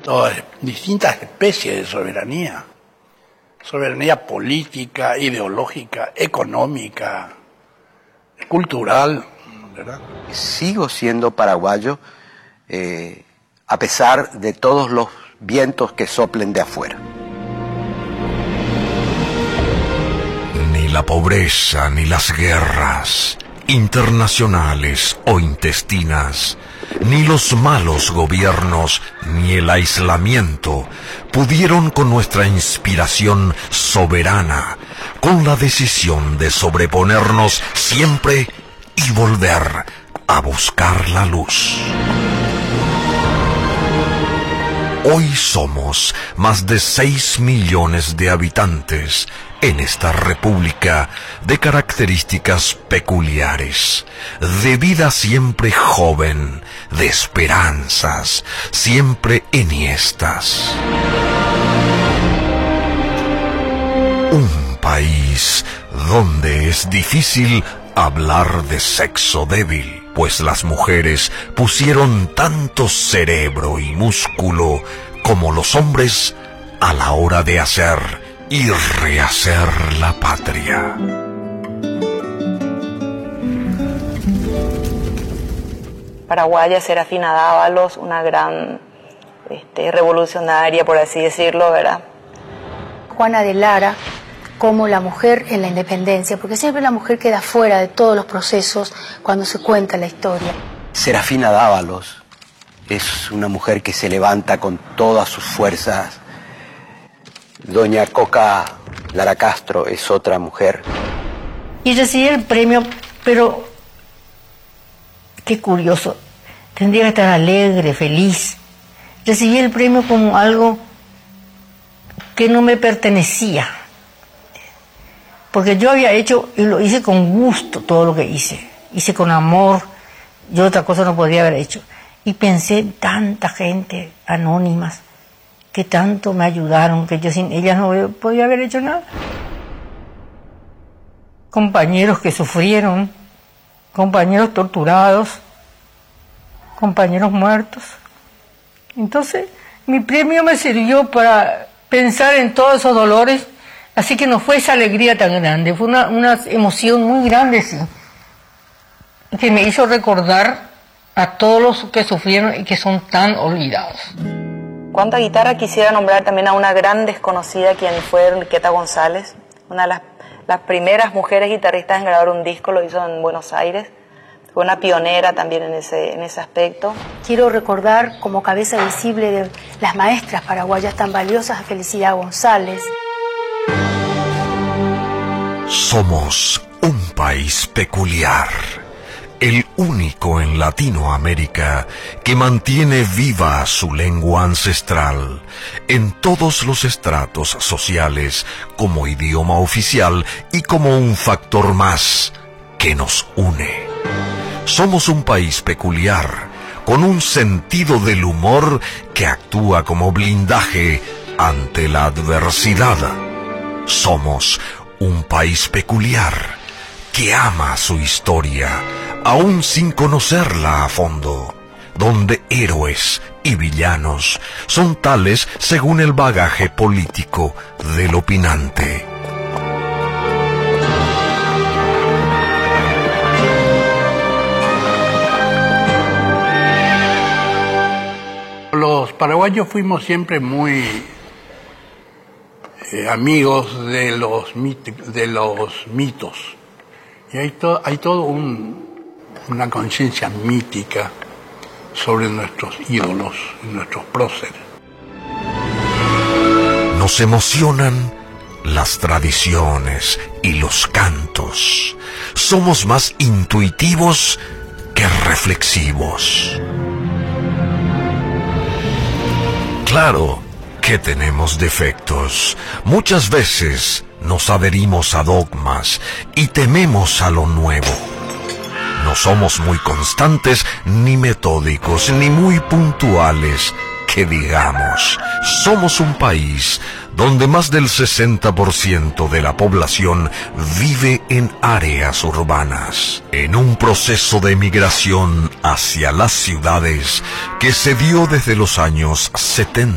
distintas especies de soberanía. Soberanía política, ideológica, económica, cultural, ¿verdad? Sigo siendo paraguayo a pesar de todos los vientos que soplen de afuera. Ni la pobreza, ni las guerras, internacionales o intestinas, ni los malos gobiernos, ni el aislamiento, pudieron con nuestra inspiración soberana, con la decisión de sobreponernos siempre y volver a buscar la luz. Hoy somos más de 6 millones de habitantes en esta república de características peculiares, de vida siempre joven, de esperanzas, siempre enhiestas. Un país donde es difícil hablar de sexo débil, pues las mujeres pusieron tanto cerebro y músculo como los hombres a la hora de hacer y rehacer la patria. Paraguaya Serafina Dávalos, una gran revolucionaria, por así decirlo, ¿verdad? Juana de Lara, como la mujer en la independencia, porque siempre la mujer queda fuera de todos los procesos cuando se cuenta la historia. Serafina Dávalos es una mujer que se levanta con todas sus fuerzas. Doña Coca Lara Castro es otra mujer. Y recibí el premio, pero qué curioso, tendría que estar alegre, feliz. Recibí el premio como algo que no me pertenecía. Porque yo había hecho, y lo hice con gusto todo lo que hice. Hice con amor, yo otra cosa no podría haber hecho. Y pensé en tanta gente anónimas que tanto me ayudaron, que yo sin ellas no podía haber hecho nada. Compañeros que sufrieron, compañeros torturados, compañeros muertos. Entonces, mi premio me sirvió para pensar en todos esos dolores. Así que no fue esa alegría tan grande, fue una emoción muy grande, sí, que me hizo recordar a todos los que sufrieron y que son tan olvidados. Cuanto a guitarra, quisiera nombrar también a una gran desconocida, quien fue Enriqueta González, una de las primeras mujeres guitarristas en grabar un disco, lo hizo en Buenos Aires. Fue una pionera también en ese aspecto. Quiero recordar como cabeza visible de las maestras paraguayas tan valiosas a Felicidad González. Somos un país peculiar, el único en Latinoamérica que mantiene viva su lengua ancestral en todos los estratos sociales como idioma oficial y como un factor más que nos une. Somos un país peculiar, con un sentido del humor que actúa como blindaje ante la adversidad. Somos un país peculiar que ama su historia, aún sin conocerla a fondo, donde héroes y villanos son tales según el bagaje político del opinante. Los paraguayos fuimos siempre muy amigos de los mitos. Y hay toda una conciencia mítica sobre nuestros ídolos, nuestros próceres. Nos emocionan las tradiciones y los cantos. Somos más intuitivos que reflexivos. Claro que tenemos defectos. Muchas veces nos adherimos a dogmas y tememos a lo nuevo. No somos muy constantes, ni metódicos, ni muy puntuales, que digamos. Somos un país donde más del 60% de la población vive en áreas urbanas, en un proceso de migración hacia las ciudades que se dio desde los años 70.